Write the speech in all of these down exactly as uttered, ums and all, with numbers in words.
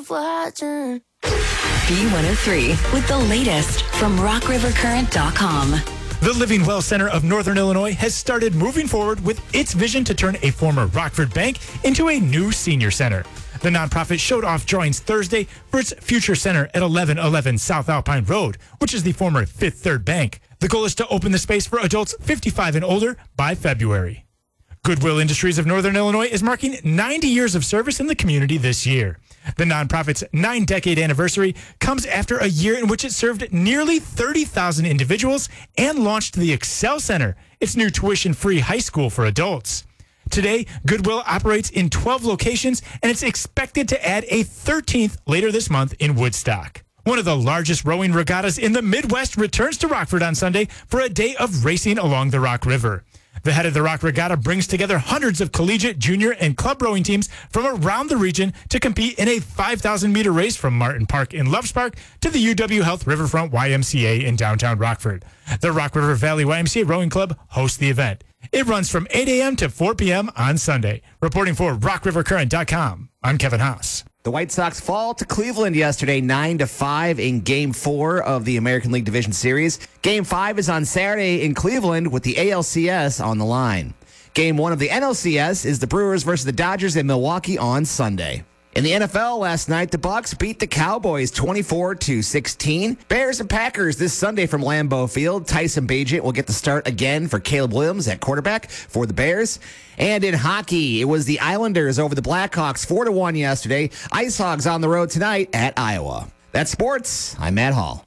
keep watching. B one oh three with the latest from rock river current dot com. The Living Well Center of Northern Illinois has started moving forward with its vision to turn a former Rockford bank into a new senior center. The nonprofit showed off drawings Thursday for its future center at eleven eleven South Alpine Road, which is the former Fifth Third Bank. The goal is to open the space for adults fifty-five and older by February. Goodwill Industries of Northern Illinois is marking ninety years of service in the community this year. The nonprofit's nine-decade anniversary comes after a year in which it served nearly thirty thousand individuals and launched the Excel Center, its new tuition-free high school for adults. Today, Goodwill operates in twelve locations, and it's expected to add a thirteenth later this month in Woodstock. One of the largest rowing regattas in the Midwest returns to Rockford on Sunday for a day of racing along the Rock River. The Head of the Rock Regatta brings together hundreds of collegiate, junior, and club rowing teams from around the region to compete in a five thousand meter race from Martin Park in Loves Park to the U W Health Riverfront Y M C A in downtown Rockford. The Rock River Valley Y M C A Rowing Club hosts the event. It runs from eight a.m. to four p.m. on Sunday. Reporting for rock river current dot com, I'm Kevin Haas. The White Sox fall to Cleveland yesterday, nine to five in Game four of the American League Division Series. Game five is on Saturday in Cleveland with the A L C S on the line. Game one of the N L C S is the Brewers versus the Dodgers in Milwaukee on Sunday. In the N F L last night, the Bucs beat the Cowboys twenty-four to sixteen. Bears and Packers this Sunday from Lambeau Field. Tyson Bagent will get the start again for Caleb Williams at quarterback for the Bears. And in hockey, it was the Islanders over the Blackhawks four to one yesterday. Ice Hogs on the road tonight at Iowa. That's sports. I'm Matt Hall.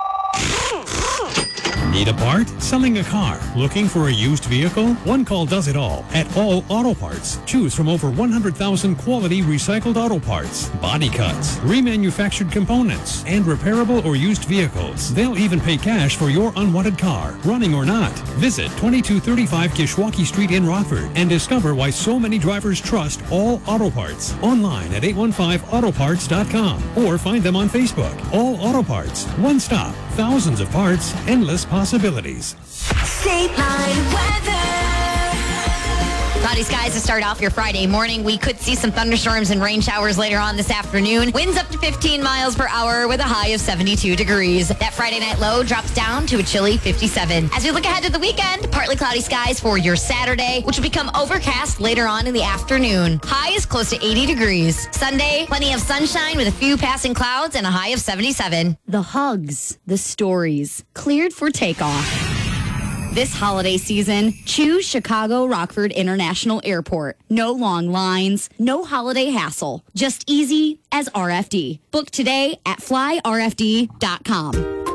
Need a part? Selling a car? Looking for a used vehicle? One call does it all at All Auto Parts. Choose from over one hundred thousand quality recycled auto parts, body cuts, remanufactured components, and repairable or used vehicles. They'll even pay cash for your unwanted car, running or not. Visit twenty-two thirty-five Kishwaukee Street in Rockford and discover why so many drivers trust All Auto Parts. Online at eight one five auto parts dot com or find them on Facebook. All Auto Parts. One stop. Thousands of parts. Endless possibilities. State Line weather. Cloudy skies to start off your Friday morning. We could see some thunderstorms and rain showers later on this afternoon. Winds up to fifteen miles per hour with a high of seventy-two degrees. That Friday night low drops down to a chilly fifty-seven. As we look ahead to the weekend, partly cloudy skies for your Saturday, which will become overcast later on in the afternoon. High is close to eighty degrees. Sunday, plenty of sunshine with a few passing clouds and a high of seventy-seven. The hugs, the stories, cleared for takeoff. This holiday season, choose Chicago Rockford International Airport. No long lines, no holiday hassle. Just easy as R F D. Book today at fly R F D dot com.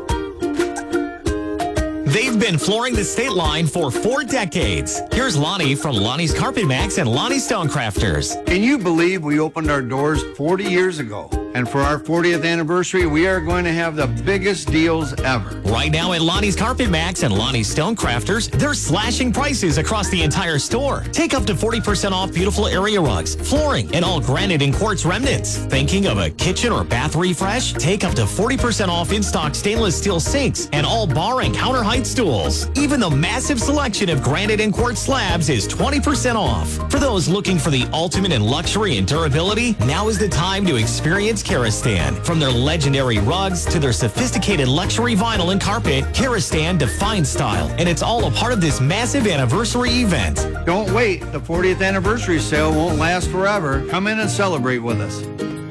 They've been flooring the state line for four decades. Here's Lonnie from Lonnie's Carpet Max and Lonnie Stonecrafters. Can you believe we opened our doors forty years ago? And for our fortieth anniversary, we are going to have the biggest deals ever. Right now at Lonnie's Carpet Max and Lonnie's Stonecrafters, they're slashing prices across the entire store. Take up to forty percent off beautiful area rugs, flooring, and all granite and quartz remnants. Thinking of a kitchen or bath refresh? Take up to forty percent off in-stock stainless steel sinks and all bar and counter height stools. Even the massive selection of granite and quartz slabs is twenty percent off. For those looking for the ultimate in luxury and durability, now is the time to experience Karastan. From their legendary rugs to their sophisticated luxury vinyl and carpet, Karastan defines style, and it's all a part of this massive anniversary event. Don't wait. The fortieth anniversary sale won't last forever. Come in and celebrate with us.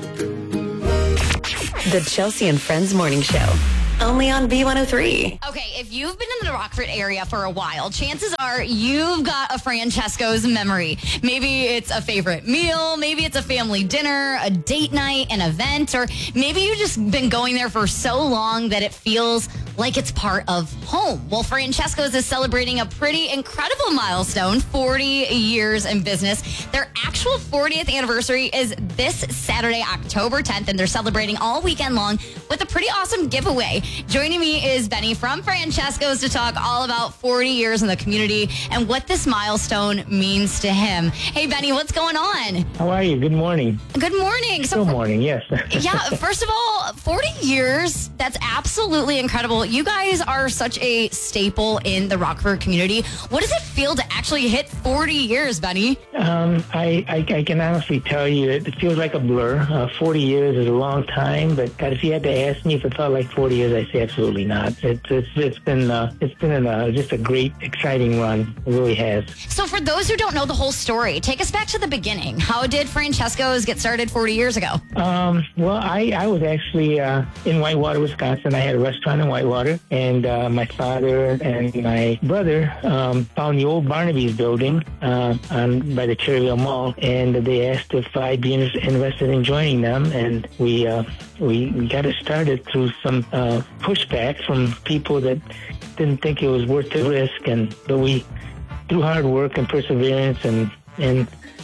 The Chelsea and Friends Morning Show. Only on B one oh three. Okay, if you've been in the Rockford area for a while, chances are you've got a Francesco's memory. Maybe it's a favorite meal, maybe it's a family dinner, a date night, an event, or maybe you've just been going there for so long that it feels like it's part of home. Well, Francesco's is celebrating a pretty incredible milestone, forty years in business. Their actual fortieth anniversary is this Saturday, October tenth, and they're celebrating all weekend long with a pretty awesome giveaway. Joining me is Benny from Francesco's to talk all about forty years in the community and what this milestone means to him. Hey, Benny, what's going on? How are you? Good morning. Good morning. So, Good morning, yes. Yeah, first of all, forty years, that's absolutely incredible. You guys are such a staple in the Rockford community. What does it feel to actually hit forty years, Benny? Um, I, I, I can honestly tell you it feels like a blur. Uh, forty years is a long time, but God, if you had to ask me if it felt like forty years, I say absolutely not. It's it's, it's been uh, it's been a, just a great, exciting run. It really has. So for those who don't know the whole story, take us back to the beginning. How did Francesco's get started forty years ago? Um, well, I, I was actually uh, in Whitewater, Wisconsin. I had a restaurant in Whitewater, and uh, my father and my brother um, found the old Barnaby's building uh, on by the Cherryville Mall, and they asked if I'd be interested in joining them, and we uh, we, we got it started through some uh, pushback from people that didn't think it was worth the risk, and but we, through hard work and perseverance and and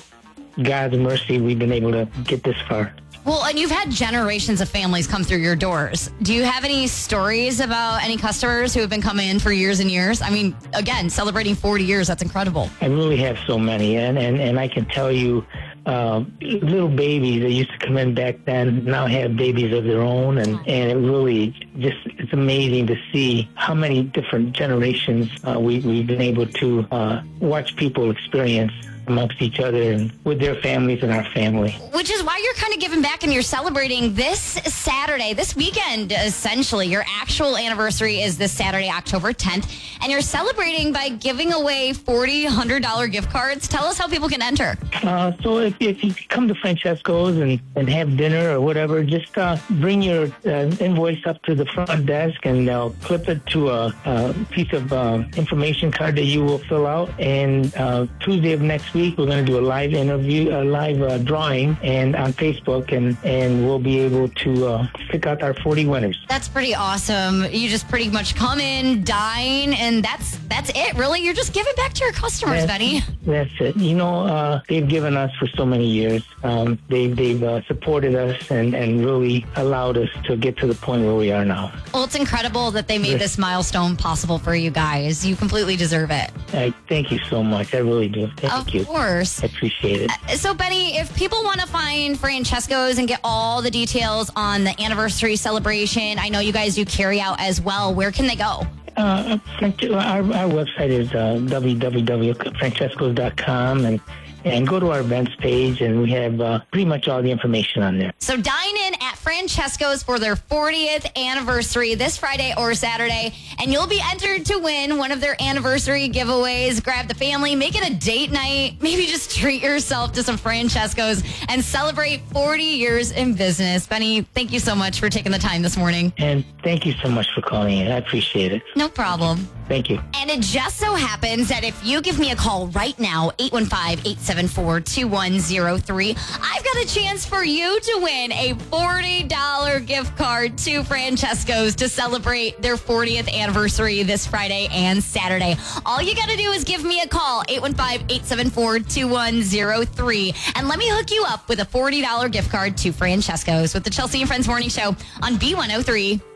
God's mercy, we've been able to get this far. Well, and you've had generations of families come through your doors. Do you have any stories about any customers who have been coming in for years and years? I mean, again, celebrating forty years, that's incredible. I really have so many, and, and, and I can tell you, uh, little babies that used to come in back then now have babies of their own, and, and it really just, it's amazing to see how many different generations uh, we, we've been able to uh, watch people experience amongst each other and with their families and our family. Which is why you're kind of giving back and you're celebrating this Saturday, this weekend, essentially. Your actual anniversary is this Saturday, October tenth, and you're celebrating by giving away forty one hundred dollars gift cards. Tell us how people can enter. Uh, so if, if you come to Francesco's and, and have dinner or whatever, just uh, bring your uh, invoice up to the front desk and they'll clip it to a, a piece of uh, information card that you will fill out. And uh, Tuesday of next week, we're going to do a live interview, a live uh, drawing, and on Facebook, and, and we'll be able to uh, pick out our forty winners. That's pretty awesome. You just pretty much come in, dine, and that's that's it, really. You're just giving back to your customers, That's, Benny. That's it. You know, uh, they've given us for so many years. Um, they've they've uh, supported us and, and really allowed us to get to the point where we are now. Well, it's incredible that they made this milestone possible for you guys. You completely deserve it. I thank you so much. I really do. Thank Of you. Of course. I appreciate it. So, Benny, if people want to find Francesco's and get all the details on the anniversary celebration, I know you guys do carry out as well. Where can they go? Uh, our, our website is uh, w w w dot francescos dot com, and and go to our events page, and we have uh, pretty much all the information on there. So dine in at Francesco's for their fortieth anniversary this Friday or Saturday, and you'll be entered to win one of their anniversary giveaways. Grab the family, make it a date night, maybe just treat yourself to some Francesco's and celebrate forty years in business. Benny, thank you so much for taking the time this morning. And thank you so much for calling in. I appreciate it. No problem. Thank you. And it just so happens that if you give me a call right now, eight one five, eight seven four, two one zero three, I've got a chance for you to win a forty dollars gift card to Francesco's to celebrate their fortieth anniversary this Friday and Saturday. All you got to do is give me a call, eight one five, eight seven four, two one zero three, and let me hook you up with a forty dollars gift card to Francesco's with the Chelsea and Friends Morning Show on B one oh three.